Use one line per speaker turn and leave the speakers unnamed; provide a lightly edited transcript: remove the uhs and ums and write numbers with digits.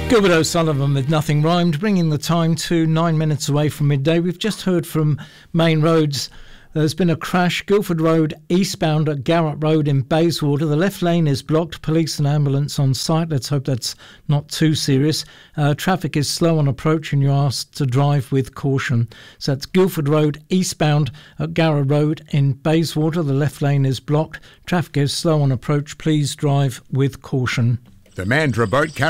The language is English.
Gilbert O'Sullivan with Nothing Rhymed, bringing the time to 9 minutes away from midday. We've just heard from Main Roads. There's been a crash, Guildford Road eastbound at Garrett Road in Bayswater. The left lane is blocked, police and ambulance on site. Let's hope that's not too serious. Traffic is slow on approach and you're asked to drive with caution. So that's Guildford Road eastbound at Garrett Road in Bayswater. The left lane is blocked. Traffic is slow on approach. Please drive with caution.
The Mandurah Boat